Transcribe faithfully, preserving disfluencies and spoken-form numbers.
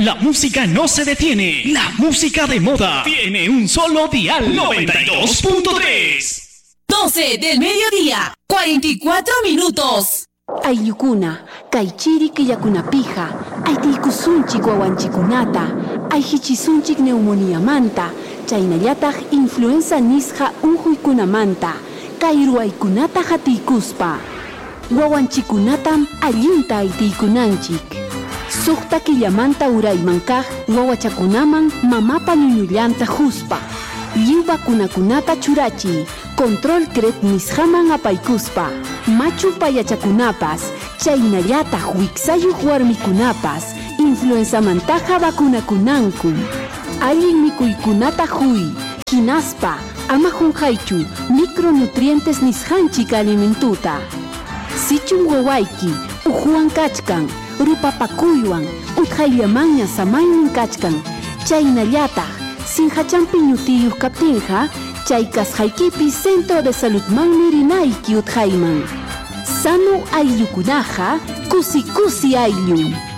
La música no se detiene. La música de moda tiene un solo dial. noventa y dos punto tres. doce del mediodía, cuarenta y cuatro minutos. Aylukuna, kaychiri killakunapija, aytiykusunchik wawanchikunata, ayhichisunchik neumonía manta, chaynallataq influenza nisqa unquykunamanta, kay ruwaykunata hatiykuspa. Wawanchikunatam allinta aytiykunanchik. Suqta killamanta urayman kaq wawachakunaman mamapa ñuñullanta huspa. Lliw vacunakunata churachiy, control cret nisqaman apaykuspa. Machu payachakunapas, chaynallataq wiksayuq warmikunapas, influenzamantaqa vacunakunanku. Allin mikuykunata huy, hinaspa, ama qunqaychu, micronutrientes nisqanchik alimentuta. Sichun wawayki, uhuwan kachkan, rupapakuywan, utqayllamanña samaynin kachkan, chaynallataq, sinhachampi ñutiyuq kaptinqa, chay kasqaykipi Centro de Saludmanmi rinayki utqayman. Sanu ayllukunaqa, kusi kusi ayllun.